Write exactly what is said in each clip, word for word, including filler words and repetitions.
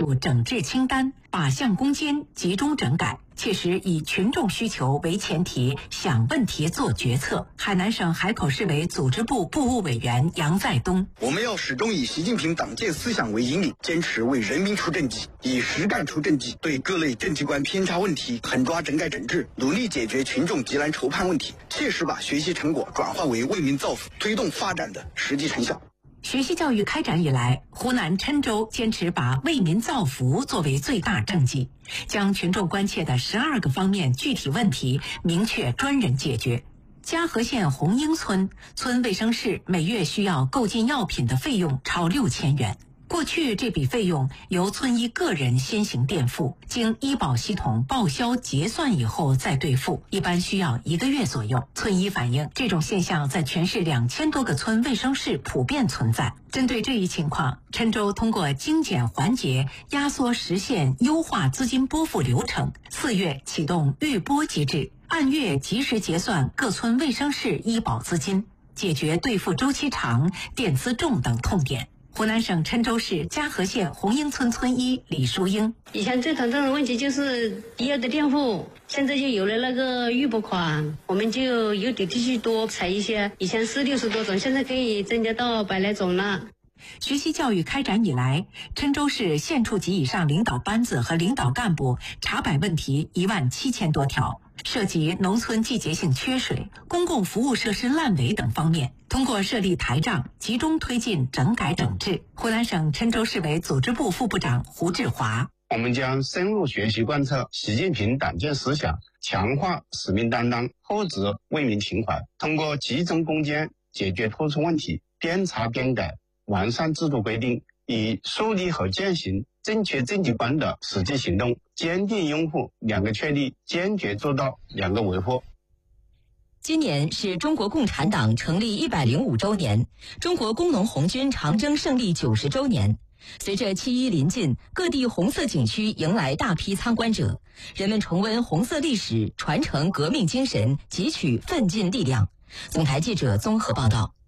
入整治清单，靶向攻坚，集中整改，切实以群众需求为前提，想问题做决策。海南省海口市委组织部部务委员杨在东： 我们要始终以习近平党建思想为引领，坚持为人民出政绩，以实干出政绩，对各类政绩观偏差问题狠抓整改整治，努力解决群众急难愁盼问题，切实把学习成果转化为为民造福、推动发展的实际成效。 学习教育开展以来，湖南郴州坚持把为民造福作为最大政绩，将群众关切的十二个方面具体问题明确专人解决。嘉禾县红英村村卫生室每月需要购进药品的费用超六千元。过去这笔费用由村医个人先行垫付，经医保系统报销结算以后再兑付，一般需要一个月左右。村医反映，这种现象在全市两千多个村卫生室普遍存在。针对这一情况，郴州通过精简环节、压缩时限、优化资金拨付流程，四月启动预拨机制，按月及时结算各村卫生室医保资金，解决兑付周期长、垫资重等痛点。湖南省郴州市嘉禾县红英村村医李淑英： 以前最头痛的问题就是医药的垫付，现在就有了那个预拨款，我们就有点继续多采一些，以前是六十多种，现在可以增加到百来种了。 学习教育开展以来，郴州市县处级以上领导班子和领导干部查摆问题一万七千多条，涉及农村季节性缺水、公共服务设施烂尾等方面。通过设立台账，集中推进整改整治。湖南省郴州市委组织部副部长胡志华： 我们将深入学习贯彻习近平党建思想，强化使命担当，厚植为民情怀，通过集中攻坚解决突出问题，边查边改，完善制度规定，以树立和践行正确政绩观的实际行动，坚定拥护两个确立，坚决做到两个维护。 今年是中国共产党成立一百零五周年，中国工农红军长征胜利九十周年。随着七一临近，各地红色景区迎来大批参观者，人们重温红色历史，传承革命精神，汲取奋进力量。总台记者综合报道。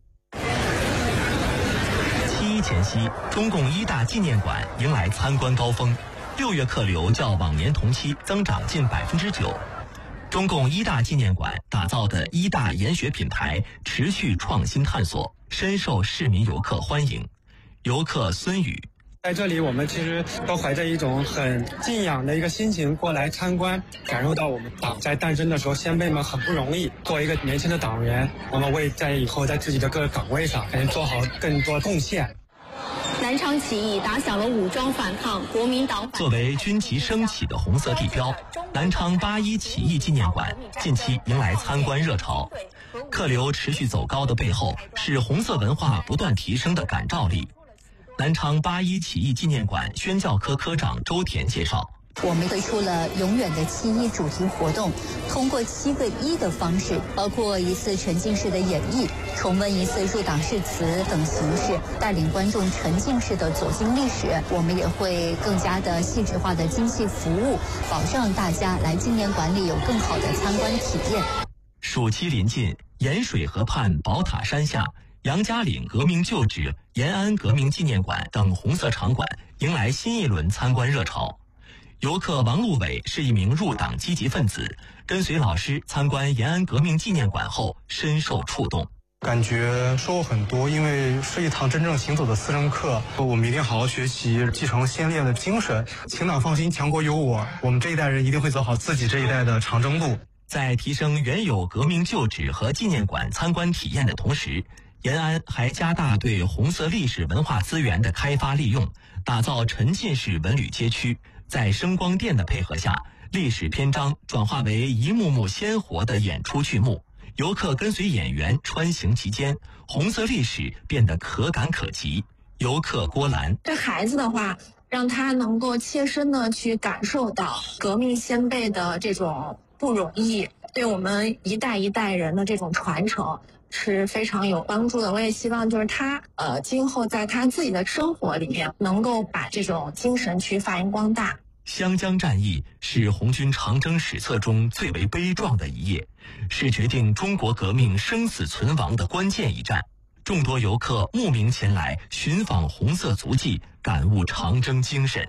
七一前夕，中共一大纪念馆迎来参观高峰，六月客流较往年同期增长近百分之九。中共一大纪念馆打造的一大研学品牌持续创新探索，深受市民游客欢迎。游客孙宇： 在这里，我们其实都怀着一种很敬仰的一个心情过来参观，感受到我们党在诞生的时候，先辈们很不容易。作为一个年轻的党员，我们为在以后在自己的各个岗位上，肯定做好更多贡献。 南昌起义打响了武装反抗，国民党作为军旗升起的红色地标，南昌八一起义纪念馆近期迎来参观热潮。客流持续走高的背后，是红色文化不断提升的感召力。南昌八一起义纪念馆宣教科科长周田介绍： 我们推出了永远的七一主题活动，通过七个一的方式，包括一次沉浸式的演绎、重温一次入党誓词等形式，带领观众沉浸式的走进历史。我们也会更加的细致化的精细服务，保障大家来纪念馆里有更好的参观体验。 暑期临近，盐水河畔宝塔山下、杨家岭革命旧址、延安革命纪念馆等红色场馆迎来新一轮参观热潮。游客王路伟是一名入党积极分子，跟随老师参观延安革命纪念馆后深受触动， 感觉收获很多，因为是一堂真正行走的思政课，我们一定好好学习，继承先烈的精神。请党放心，强国有我，我们这一代人一定会走好自己这一代的长征路。 在提升原有革命旧址和纪念馆参观体验的同时，延安还加大对红色历史文化资源的开发利用，打造沉浸式文旅街区。在声光电的配合下，历史篇章转化为一幕幕鲜活的演出剧目，游客跟随演员穿行其间，红色历史变得可感可及。游客郭兰： 对孩子的话，让他能够切身的去感受到革命先辈的这种不容易，对我们一代一代人的这种传承是非常有帮助的。我也希望就是他呃，今后在他自己的生活里面能够把这种精神去发扬光大。 湘江战役是红军长征史册中最为悲壮的一页，是决定中国革命生死存亡的关键一战。众多游客慕名前来寻访红色足迹，感悟长征精神。